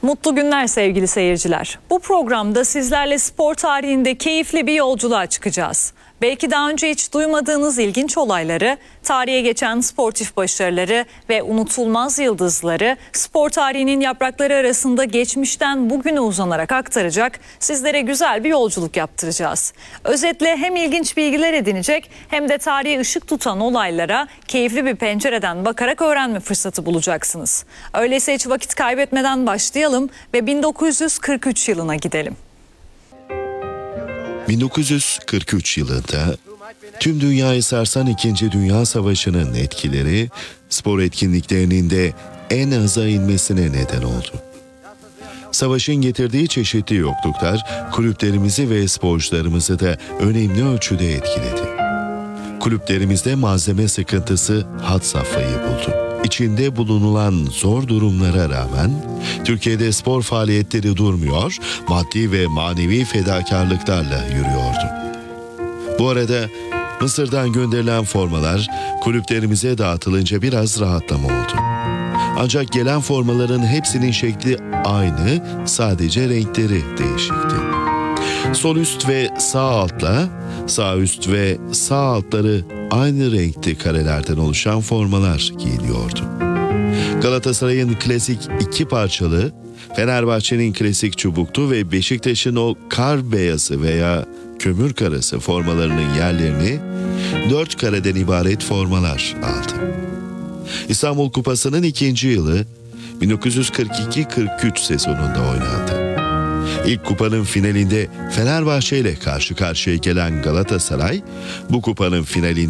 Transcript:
Mutlu günler sevgili seyirciler. Bu programda sizlerle spor tarihinde keyifli bir yolculuğa çıkacağız. Belki daha önce hiç duymadığınız ilginç olayları, tarihe geçen sportif başarıları ve unutulmaz yıldızları spor tarihinin yaprakları arasında geçmişten bugüne uzanarak aktaracak, sizlere güzel bir yolculuk yaptıracağız. Özetle hem ilginç bilgiler edinecek hem de tarihe ışık tutan olaylara keyifli bir pencereden bakarak öğrenme fırsatı bulacaksınız. Öyleyse hiç vakit kaybetmeden başlayalım ve 1943 yılına gidelim. 1943 yılında tüm dünyayı sarsan 2. Dünya Savaşı'nın etkileri spor etkinliklerinin de en aza inmesine neden oldu. Savaşın getirdiği çeşitli yokluklar kulüplerimizi ve sporcularımızı da önemli ölçüde etkiledi. Kulüplerimizde malzeme sıkıntısı had safhayı buldu. İçinde bulunulan zor durumlara rağmen Türkiye'de spor faaliyetleri durmuyor, maddi ve manevi fedakarlıklarla yürüyordu. Bu arada Mısır'dan gönderilen formalar kulüplerimize dağıtılınca biraz rahatlama oldu. Ancak gelen formaların hepsinin şekli aynı, sadece renkleri değişikti. Sol üst ve sağ altla, sağ üst ve sağ altları aynı renkli karelerden oluşan formalar giyiliyordu. Galatasaray'ın klasik 2 parçalı, Fenerbahçe'nin klasik çubuklu ve Beşiktaş'ın o kar beyazı veya kömür karası formalarının yerlerini 4 kareden ibaret formalar aldı. İstanbul Kupası'nın 2. yılı 1942-43 sezonunda oynandı. İlk kupanın finalinde Fenerbahçe ile karşı karşıya gelen Galatasaray, bu kupanın finalinde